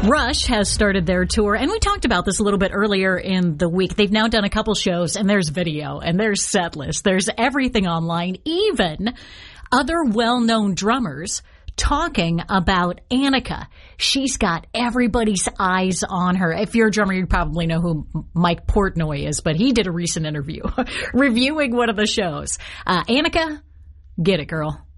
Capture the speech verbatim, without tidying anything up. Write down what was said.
Rush has started their tour, and we talked about this a little bit earlier in the week. They've now done a couple shows, and there's video, and there's set list, there's everything online, even other well-known drummers talking about Annika. She's got everybody's eyes on her. If you're a drummer, you probably know who Mike Portnoy is, but he did a recent interview reviewing one of the shows. Uh, Annika, get it, girl.